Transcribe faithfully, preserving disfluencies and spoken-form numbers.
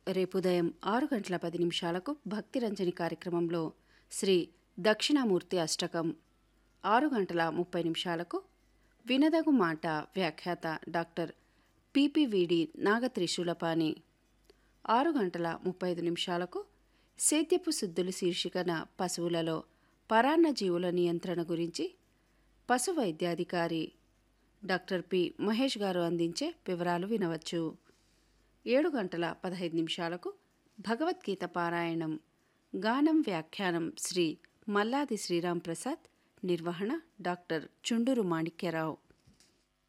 రేపు ఉదయం ఆరు గంటల పది నిమిషాలకు భక్తిరంజని కార్యక్రమంలో శ్రీ దక్షిణామూర్తి అష్టకం, ఆరు గంటల ముప్పై నిమిషాలకు వినదగు మాట వ్యాఖ్యాత డాక్టర్ పిపివిడి నాగత్రిశూలపాణి, ఆరు గంటల ముప్పై ఐదు నిమిషాలకు సేద్యపు శుద్ధులు శీర్షికన పశువులలో పరాన్న జీవుల నియంత్రణ గురించి పశు వైద్యాధికారి డాక్టర్ పి మహేష్ గారు అందించే వివరాలు వినవచ్చు. ఏడు గంటల పదహైదు నిమిషాలకు భగవద్గీత పారాయణం, గానం వ్యాఖ్యానం శ్రీ మల్లాది శ్రీరామ్ ప్రసాద్, నిర్వహణ డాక్టర్ చుండూరు మాణిక్యరావు.